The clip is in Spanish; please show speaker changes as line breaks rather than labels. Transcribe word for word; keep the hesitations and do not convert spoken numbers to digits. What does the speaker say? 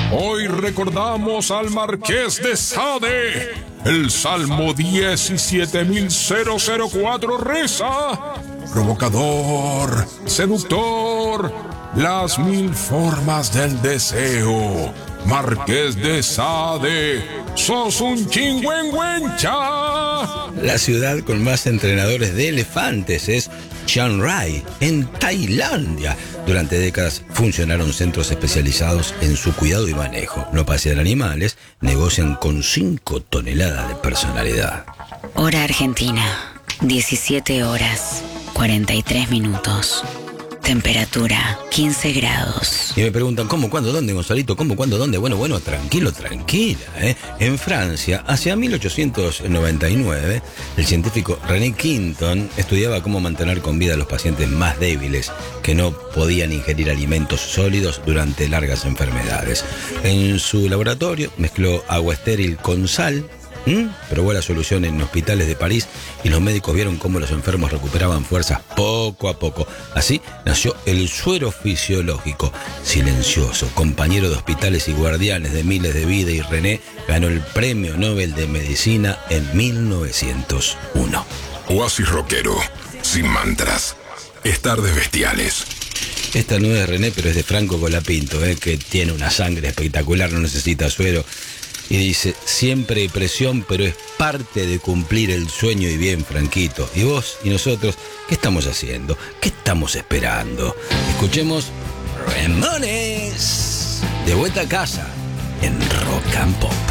Hoy recordamos al Marqués de Sade. El Salmo diecisiete mil cuatro reza: provocador, seductor, las mil formas del deseo. Marqués de Sade, sos un chingüengüencha.
La ciudad con más entrenadores de elefantes es Chiang Rai, en Tailandia. Durante décadas funcionaron centros especializados en su cuidado y manejo. No pasean animales, negocian con cinco toneladas de personalidad.
Hora Argentina, diecisiete horas, cuarenta y tres minutos. Temperatura, quince grados.
Y me preguntan, ¿cómo, cuándo, dónde, Gonzalito? ¿Cómo, cuándo, dónde? Bueno, bueno, tranquilo, tranquila, ¿eh? En Francia, hacia mil ochocientos noventa y nueve, el científico René Quinton estudiaba cómo mantener con vida a los pacientes más débiles que no podían ingerir alimentos sólidos durante largas enfermedades. En su laboratorio mezcló agua estéril con sal. ¿Mm? Probó la solución en hospitales de París y los médicos vieron cómo los enfermos recuperaban fuerzas poco a poco. Así nació el suero fisiológico, silencioso, compañero de hospitales y guardianes de miles de vidas, y René ganó el Premio Nobel de Medicina en mil novecientos uno.
Oasis rockero, sin mantras, es tardes bestiales.
Esta no es de René, pero es de Franco Colapinto, ¿eh? Que tiene una sangre espectacular, no necesita suero. Y dice, siempre hay presión, pero es parte de cumplir el sueño. Y bien, Franquito, ¿y vos y nosotros qué estamos haciendo? ¿Qué estamos esperando? Escuchemos Ramones, de vuelta a casa en Rock and Pop.